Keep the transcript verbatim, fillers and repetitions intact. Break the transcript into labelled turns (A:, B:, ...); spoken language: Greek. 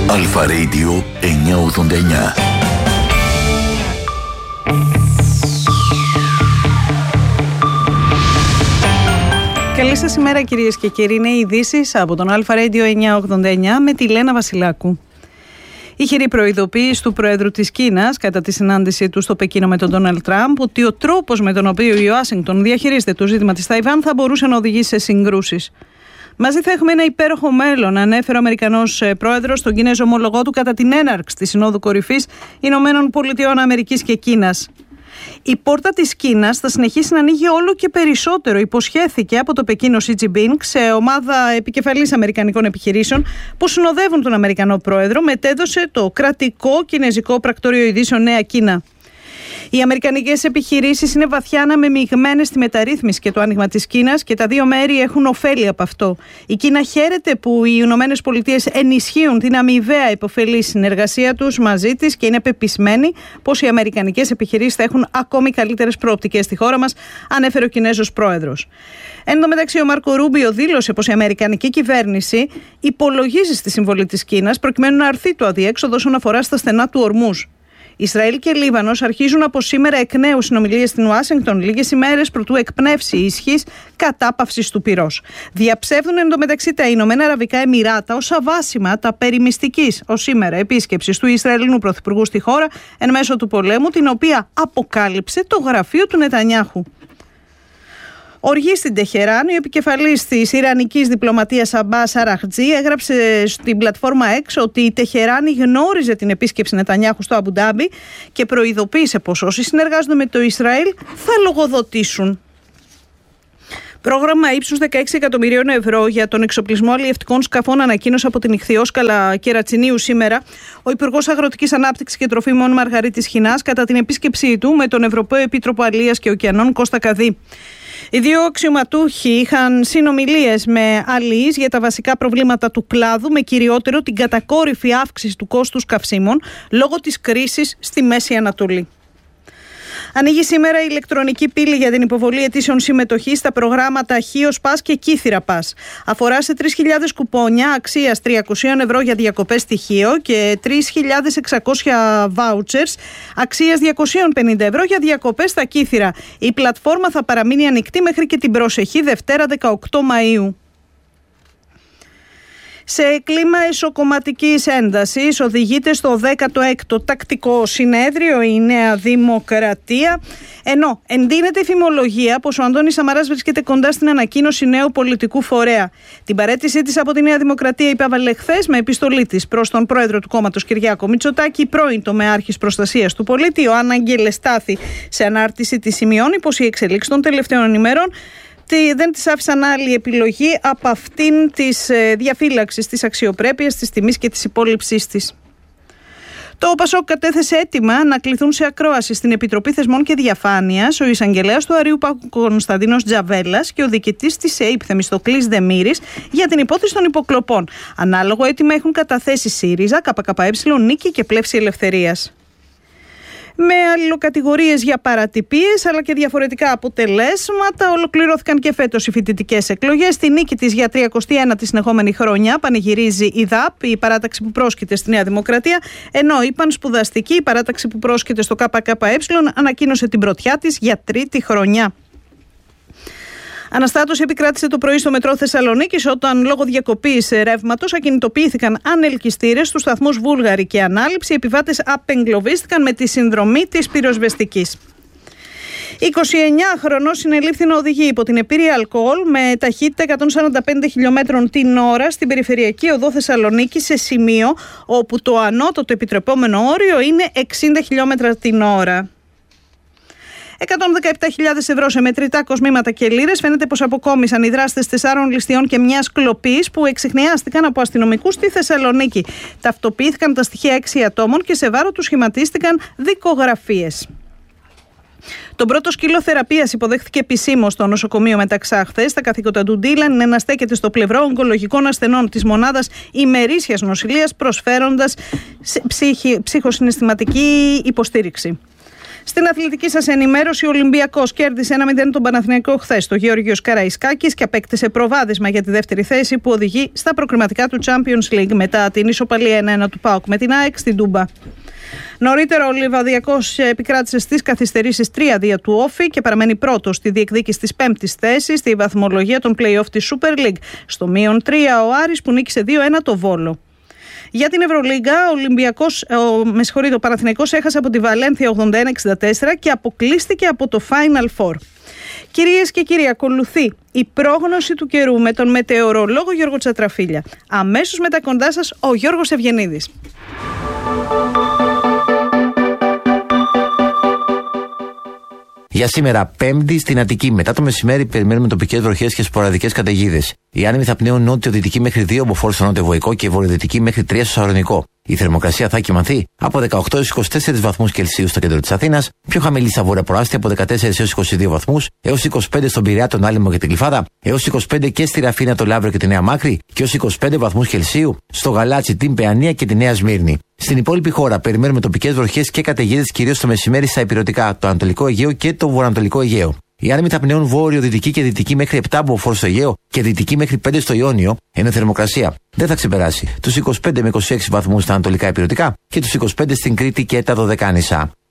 A: Αλφα Radio εννιακόσια ογδόντα εννιά.
B: Καλή σας ημέρα κυρίες και κύριοι. Είναι οι ειδήσεις από τον Αλφα Radio εννιακόσια ογδόντα εννιά με τη Λένα Βασιλάκου. Η χειρή προειδοποίηση του Προέδρου της Κίνας κατά τη συνάντησή του στο Πεκίνο με τον Ντόναλντ Τραμπ ότι ο τρόπος με τον οποίο η Ουάσιγκτον διαχειρίζεται το ζήτημα της Ταϊβάν θα μπορούσε να οδηγήσει σε συγκρούσεις. Μαζί θα έχουμε ένα υπέροχο μέλλον, ανέφερε ο Αμερικανός πρόεδρος στον Κινέζο ομολογό του κατά την έναρξη της Συνόδου Κορυφής Ηνωμένων Πολιτειών Αμερικής και Κίνας. Η πόρτα της Κίνας θα συνεχίσει να ανοίγει όλο και περισσότερο, υποσχέθηκε από το Πεκίνο Σι Τζινπίνγκ σε ομάδα επικεφαλής αμερικανικών επιχειρήσεων που συνοδεύουν τον Αμερικανό πρόεδρο, μετέδωσε το κρατικό κινέζικο πρακτορείο ειδήσεων Νέα Κίνα. Οι αμερικανικές επιχειρήσεις είναι βαθιά αναμειγμένες στη μεταρρύθμιση και το άνοιγμα της Κίνας και τα δύο μέρη έχουν ωφέλη από αυτό. Η Κίνα χαίρεται που οι Ηνωμένες Πολιτείες ενισχύουν την αμοιβαία υποφελή συνεργασία τους μαζί της και είναι πεπισμένη πως οι αμερικανικές επιχειρήσεις θα έχουν ακόμη καλύτερες προοπτικές στη χώρα μας, ανέφερε ο Κινέζος πρόεδρος. Εν τω μεταξύ, ο Μάρκο Ρούμπιο δήλωσε πως η αμερικανική κυβέρνηση υπολογίζει στη συμβολή της Κίνας προκειμένου να αρθεί το αδιέξοδο όσον αφορά στα στενά του Ορμούζ. Ισραήλ και Λίβανος αρχίζουν από σήμερα εκ νέου συνομιλίες στην Ουάσιγκτον, λίγες ημέρες προτού εκπνεύσει η ισχύς κατάπαυσης του πυρός. Διαψεύδουν εντωμεταξύ τα Ηνωμένα Αραβικά Εμιράτα ως αβάσιμα τα περί μυστικής ως σήμερα επίσκεψης του Ισραηλινού Πρωθυπουργού στη χώρα εν μέσω του πολέμου, την οποία αποκάλυψε το γραφείο του Νετανιάχου. Οργή στην Τεχεράν, ο επικεφαλής της Ιρανικής διπλωματίας Αμπάς Αραχτζή έγραψε στην πλατφόρμα X ότι η Τεχεράνη γνώριζε την επίσκεψη Νετανιάχου στο Αμπουντάμπι και προειδοποίησε πως όσοι συνεργάζονται με το Ισραήλ θα λογοδοτήσουν. Πρόγραμμα ύψους δεκαέξι εκατομμυρίων ευρώ για τον εξοπλισμό αλλιευτικών σκαφών ανακοίνωσε από την Ιχθυόσκαλα Κερατσινίου σήμερα ο Υπουργός Αγροτικής Ανάπτυξης και Τροφίμων Μαργαρίτης Χινάς κατά την επίσκεψή του με τον Ευρωπαίο Επίτροπο Αλίας και Ωκεανών Κώστα Καδί. Οι δύο αξιωματούχοι είχαν συνομιλίες με αλλοίς για τα βασικά προβλήματα του κλάδου, με κυριότερο την κατακόρυφη αύξηση του κόστους καυσίμων λόγω της κρίσης στη Μέση Ανατολή. Ανοίγει σήμερα η ηλεκτρονική πύλη για την υποβολή αιτήσεων συμμετοχής στα προγράμματα Χίος Πας και Κύθυρα Πας. Αφορά σε τρεις χιλιάδες κουπόνια αξίας τριακόσια ευρώ για διακοπές στη Χίο και τρεις χιλιάδες εξακόσια βάουτσερς αξίας διακόσια πενήντα ευρώ για διακοπές στα Κύθυρα. Η πλατφόρμα θα παραμείνει ανοιχτή μέχρι και την προσεχή Δευτέρα δεκαοκτώ Μαΐου. Σε κλίμα εσωκομματικής έντασης οδηγείται στο δέκατο έκτο τακτικό συνέδριο η Νέα Δημοκρατία, ενώ εντείνεται η φημολογία πως ο Αντώνης Σαμαράς βρίσκεται κοντά στην ανακοίνωση νέου πολιτικού φορέα. Την παραίτησή της από τη Νέα Δημοκρατία υπέβαλε χθες με επιστολή της προς τον πρόεδρο του κόμματος Κυριάκο Μητσοτάκη, πρώην τομεάρχης προστασίας του πολίτη. Ο Άναγγελ Στάθη σε ανάρτηση της σημειώνει πως οι εξελίξεις των τελευταίων ημερών δεν της άφησαν άλλη επιλογή από αυτήν της διαφύλαξης της αξιοπρέπειας, της τιμής και της υπόλοιψής της. Το ΠΑΣΟΚ κατέθεσε έτοιμα να κληθούν σε ακρόαση στην Επιτροπή Θεσμών και Διαφάνειας ο εισαγγελέας του Αρείου Κωνσταντίνος Τζαβέλας και ο διοικητής της ΕΥΠ Θεμιστοκλής Δεμήρης για την υπόθεση των υποκλοπών. Ανάλογο έτοιμα έχουν καταθέσει ΣΥΡΙΖΑ, ΚΚΕ, Νίκη και Πλεύση Ελευθερίας. Με αλληλοκατηγορίες για παρατυπίες αλλά και διαφορετικά αποτελέσματα, ολοκληρώθηκαν και φέτος οι φοιτητικές εκλογές. Στη νίκη της για τριακοστή ένατη συνεχόμενη χρονιά πανηγυρίζει η ΔΑΠ, η παράταξη που πρόσκειται στη Νέα Δημοκρατία, ενώ η Πανσπουδαστική, η παράταξη που πρόσκειται στο ΚΚΕ, ανακοίνωσε την πρωτιά της για τρίτη χρονιά. Αναστάτωση επικράτησε το πρωί στο μετρό Θεσσαλονίκης όταν λόγω διακοπής ρεύματος ακινητοποιήθηκαν ανελκυστήρες στους σταθμούς Βούλγαρη και Ανάληψη. Οι επιβάτες απεγκλωβίστηκαν με τη συνδρομή της πυροσβεστικής. εικοσιεννιάχρονος συνελήφθη να οδηγεί υπό την επίρρεια αλκοόλ με ταχύτητα εκατόν σαράντα πέντε χιλιόμετρων την ώρα στην περιφερειακή οδό Θεσσαλονίκη, σε σημείο όπου το ανώτατο επιτρεπόμενο όριο είναι εξήντα χιλιόμετρα την ώρα. εκατόν δεκαεπτά χιλιάδες ευρώ σε μετρητά κοσμήματα και λίρες. Φαίνεται πως αποκόμισαν οι δράστες τεσσάρων ληστείων και μιας κλοπής που εξιχνιάστηκαν από αστυνομικούς στη Θεσσαλονίκη. Ταυτοποιήθηκαν τα στοιχεία έξι ατόμων και σε βάρο τους σχηματίστηκαν δικογραφίες. Τον πρώτο σκύλο θεραπείας υποδέχθηκε επισήμως στο νοσοκομείο Μεταξά χθες. Τα καθήκοντα του Ντίλαν είναι να στέκεται στο πλευρό ογκολογικών ασθενών της μονάδας ημερήσιας νοσηλείας, προσφέροντας ψυχοσυναισθηματική υποστήριξη. Στην αθλητική σας ενημέρωση, ο Ολυμπιακός κέρδισε ένα μηδέν τον Παναθηναϊκό χθες στο Γεώργιος Καραϊσκάκης και απέκτησε προβάδισμα για τη δεύτερη θέση που οδηγεί στα προκριματικά του Champions League μετά την ισοπαλία ένα ένα του ΠΑΟΚ με την ΑΕΚ στην Τούμπα. Νωρίτερα ο Λιβαδιακός επικράτησε στις καθυστερήσεις τρία δύο του Όφη και παραμένει πρώτος στη διεκδίκηση της πέμπτης θέσης στη βαθμολογία των play-off της Super League. Στο μείον τρία ο Άρης που νίκησε δύο ένα το Βόλο. Για την Ευρωλίγκα, ο Ολυμπιακός, ο, με συγχωρείτε, ο Παναθηναϊκός έχασε από τη Βαλένθια ογδόντα ένα εξήντα τέσσερα και αποκλείστηκε από το Final Four. Κυρίες και κύριοι, ακολουθεί η πρόγνωση του καιρού με τον μετεωρολόγο Γιώργο Τσατραφίλια. Αμέσως μετά κοντά σας ο Γιώργος Ευγενίδης.
C: Για σήμερα, Πέμπτη, στην Αττική. Μετά το μεσημέρι, περιμένουμε τοπικές βροχές και σποραδικές καταιγίδες. Οι άνεμοι θα πνέουν νότιο-δυτική μέχρι δύο μποφόρ στο νότιο-βοϊκό και βορειοδυτική μέχρι τρία στο Σαλονικό. Η θερμοκρασία θα κυμανθεί από δεκαοκτώ έως είκοσι τέσσερις βαθμούς Κελσίου στο κέντρο της Αθήνας, πιο χαμηλή στα βόρεια προάστια από δεκατέσσερις έως είκοσι δύο βαθμούς, έως είκοσι πέντε στον Πειραιά, τον Άλυμο και την Κλιφάδα, έως είκοσι πέντε και στη Ραφίνα, το Λαύριο και τη Νέα Μάκρη και έως είκοσι πέντε βαθμούς Κελσίου στο Γαλάτσι, την Παιανία και τη Νέα Σμύρνη. Στην υπόλοιπη χώρα περιμένουμε τοπικές βροχές και καταιγίδες κυρίως το μεσημέρι στα υπηρετικά, το Ανατολικό Αιγαίο και το Βορειοανατολικό Αιγαίο. Οι άνεμοι θα πνέουν βόρειο-δυτική και δυτική μέχρι επτά μποφόρ στο Αιγαίο και δυτική μέχρι πέντε στο Ιόνιο, ενώ η θερμοκρασία δεν θα ξεπεράσει τους είκοσι πέντε με είκοσι έξι βαθμούς στα ανατολικά υπηρετικά και τους είκοσι πέντε στην Κρήτη και τα Δωδεκάνησα.